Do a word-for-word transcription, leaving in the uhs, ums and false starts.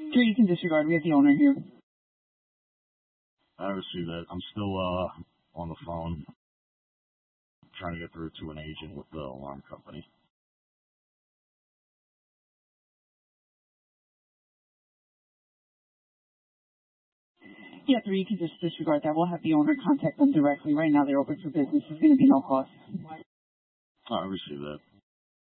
Sure, you can disregard. We have the owner here. I received that. I'm still uh on the phone trying to get through to an agent with the alarm company. Yeah, sir, you can just disregard that. We'll have the owner contact them directly. Right now they're open for business. There's going to be no cost. I received that.